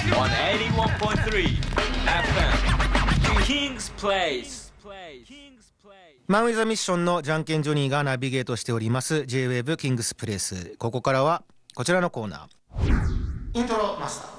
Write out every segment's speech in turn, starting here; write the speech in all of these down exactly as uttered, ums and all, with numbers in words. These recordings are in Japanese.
on eighty-one point three エフエム King's Place。 マン・ウィザ・ミッションのジャンケン・ジョニーがナビゲートしております J-Wave キングスプレイス。ここからはこちらのコーナー、イントロマスター。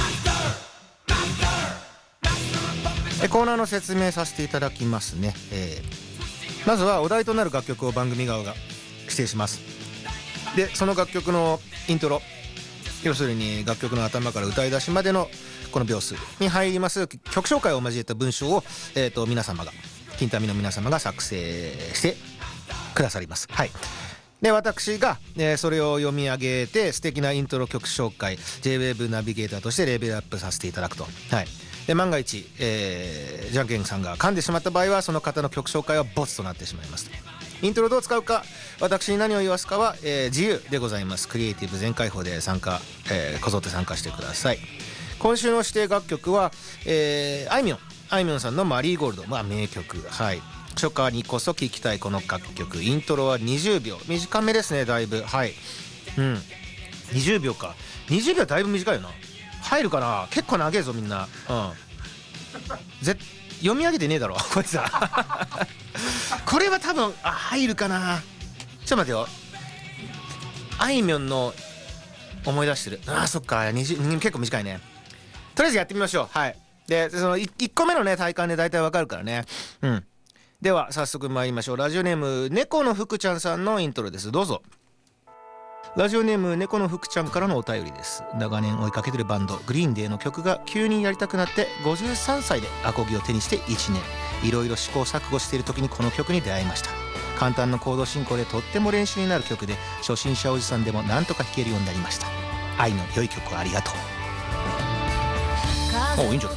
えコーナーの説明させていただきますね、えー、まずはお題となる楽曲を番組側が指定します。でその楽曲のイントロ、要するに楽曲の頭から歌い出しまでのこの秒数に入ります曲紹介を交えた文章を、えー、と皆様が金民の皆様が作成してくださります。はい。で私が、えー、それを読み上げて素敵なイントロ曲紹介 J-Wave ナビゲーターとしてレベルアップさせていただくと。はい。で万が一、えー、ジャンケンさんが噛んでしまった場合はその方の曲紹介はボツとなってしまいます。イントロどう使うか、私に何を言わすかは、えー、自由でございます。クリエイティブ全開放で参加、えー、こぞって参加してください。今週の指定楽曲は、えー、あいみょんあいみょんさんのマリーゴールド、まあ名曲。はい。初夏にこそ聴きたいこの楽曲、イントロはにじゅうびょう、短めですね、だいぶ。はい。うん。にじゅうびょうか。にじゅうびょうだいぶ短いよな。入るかな。結構長えぞみんな。うん。ぜ読み上げてねえだろこいつは。これは多分あ入るかな。ちょっと待ってよ。あいみょんの思い出してる。あーそっか、にじゅう結構短いね。とりあえずやってみましょう。はい。でその いっこめのね体感で大体わかるからね。うん。では早速参りましょう。ラジオネーム猫の福ちゃんさんのイントロです。どうぞ。ラジオネーム猫の福ちゃんからのお便りです。長年追いかけてるバンドグリーンデーの曲が急にやりたくなってごじゅうさんさいでアコギを手にしていちねん、いろいろ試行錯誤している時にこの曲に出会いました。簡単なコード進行でとっても練習になる曲で、初心者おじさんでもなんとか弾けるようになりました。愛の良い曲をありがとう。おいいんじゃ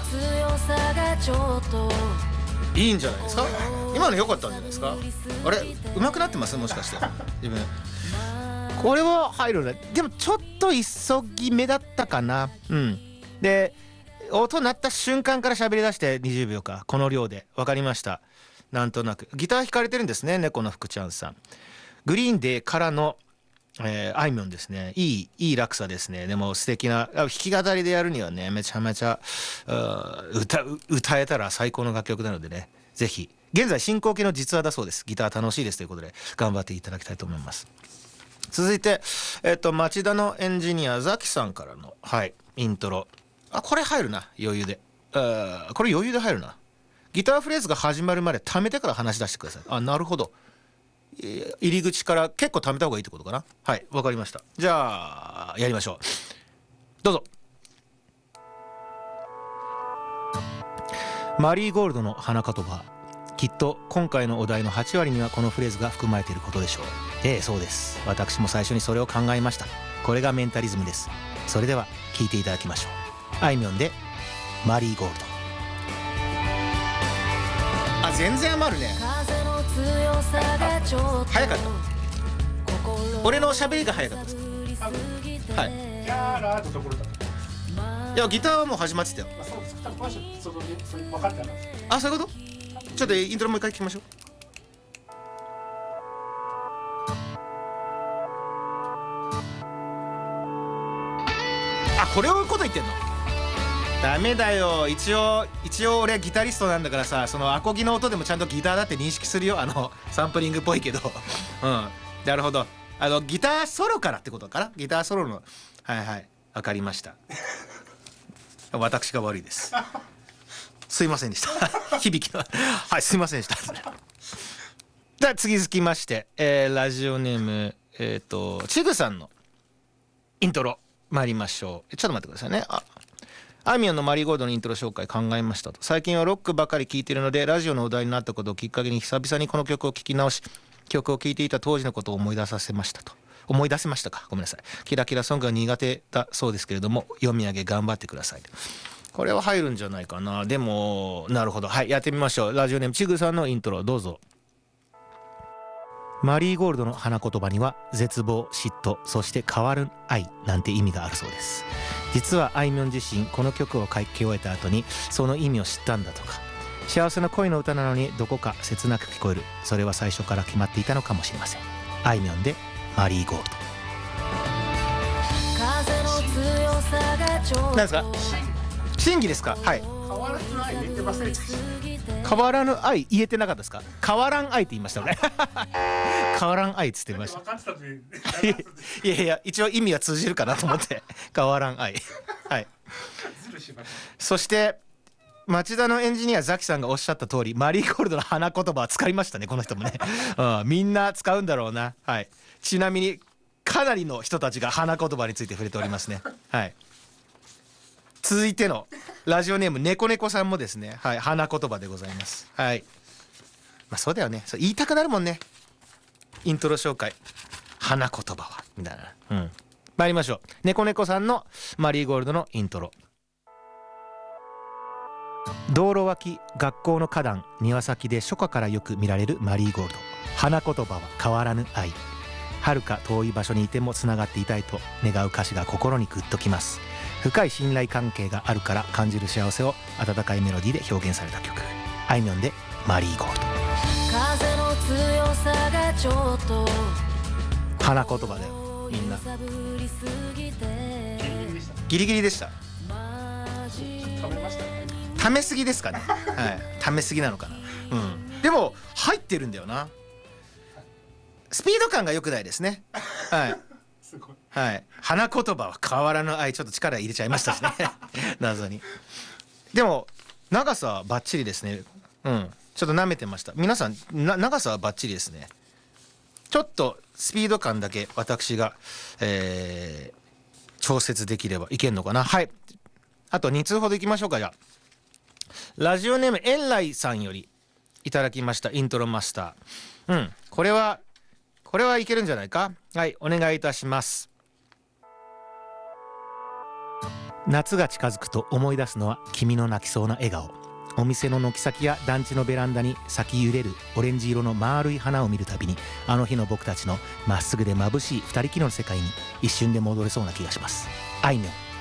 ないいいんじゃないですか。今の良かったんじゃないですか。あれ上手くなってます、もしかして自分。これは入るね。でもちょっと急ぎ目だったかな。うんで音鳴った瞬間から喋り出してにじゅうびょうか。この量で分かりました。なんとなくギター弾かれてるんですね、猫の福ちゃんさん。グリーンデーからのえー、あいみょんですね。いいいい落差ですね。でも素敵な弾き語りでやるにはね、めちゃめちゃ歌歌えたら最高の楽曲なのでね、ぜひ。現在進行形の実話だそうです。ギター楽しいですということで頑張っていただきたいと思います。続いて、えっと町田のエンジニアザキさんからのはいイントロ。あこれ入るな、余裕で。あこれ余裕で入るな。ギターフレーズが始まるまで貯めてから話し出してください。あなるほど。入り口から結構貯めた方がいいってことかな。はいわかりました。じゃあやりましょう。どうぞ。マリーゴールドの花言葉、きっと今回のお題のはちわりにはこのフレーズが含まれていることでしょう。ええそうです。私も最初にそれを考えました。これがメンタリズムです。それでは聴いていただきましょう。あいみょんでマリーゴールド。あ全然余るね。早かった。俺の喋りが早かったですか。はい。いやギターはもう始まってたよ。あそういうこと。ちょっとイントロもう一回聞きましょう。あこれをこと言ってんの。ダメだよ。一応一応俺はギタリストなんだからさ、そのアコギの音でもちゃんとギターだって認識するよ。あのサンプリングっぽいけどうんなるほど。あのギターソロからってことかな。ギターソロのはいはいわかりました。私が悪いです。すいませんでした響きははいすいませんでした。では次続きまして、えー、ラジオネームえっ、ー、とちぐさんのイントロ参りましょう。ちょっと待ってくださいね。ああいみょんのマリーゴールドのイントロ紹介考えましたと。最近はロックばかり聴いているのでラジオのお題になったことをきっかけに久々にこの曲を聴き直し、曲を聴いていた当時のことを思い出させましたと。思い出せましたか。ごめんなさい。キラキラソングが苦手だそうですけれども読み上げ頑張ってください。これは入るんじゃないかな。でもなるほど。はいやってみましょう。ラジオネームちぐさんのイントロどうぞ。マリーゴールドの花言葉には絶望、嫉妬、そして変わる愛なんて意味があるそうです。実はあいみょん自身この曲を書き終えた後にその意味を知ったんだとか。幸せな恋の歌なのにどこか切なく聞こえる。それは最初から決まっていたのかもしれません。あいみょんでマリーゴールド。何ですか。 審議ですか。はい。 変わらぬ愛言ってませんでした。 変わらぬ愛言えてなかったですか。変わらん愛って言いました俺変わらん愛っつって言いました分かってたといういやいや一応意味は通じるかなと思って変わらん愛はいずるしました。 そして町田のエンジニアザキさんがおっしゃった通り、マリーゴールドの花言葉は使いましたねこの人もね、うん、みんな使うんだろうな。はい。ちなみにかなりの人たちが花言葉について触れておりますね。はい。続いてのラジオネーム猫猫さんもですね、はい、花言葉でございます。はい。まあそうだよね、そう言いたくなるもんね、イントロ紹介。花言葉はみたいな。うん。参りましょう。猫猫さんのマリーゴールドのイントロ。道路脇、学校の花壇、庭先で初夏からよく見られるマリーゴールド。花言葉は変わらぬ愛。遥か遠い場所にいてもつながっていたいと願う歌詞が心にグッときます。深い信頼関係があるから感じる幸せを温かいメロディーで表現された曲。あいみょんでマリーゴールド。 風の強さがちょっと花言葉だよみんな。ギリギリでした。 食べましたね。 ためすぎですかね。はい。ためすぎなのかな。うん。でも入ってるんだよな。スピード感が良くないですね。はい。 すごい。 はい。花言葉は変わらぬ愛、ちょっと力入れちゃいましたしね。謎に。でも長さはバッチリですね。うん。ちょっと舐めてました。皆さんな長さはバッチリですね。ちょっとスピード感だけ私が、えー、調節できればいけんのかな。はい。あとに通ほどいきましょうか。じゃあラジオネームエンライさんよりいただきましたイントロマスター。うん。これはこれはいけるんじゃないか。はい、お願いいたします。夏が近づくと思い出すのは君の泣きそうな笑顔。お店の軒先や団地のベランダに咲き揺れるオレンジ色の丸い花を見るたびに、あの日の僕たちのまっすぐで眩しい二人きりの世界に一瞬で戻れそうな気がします。あいみょん。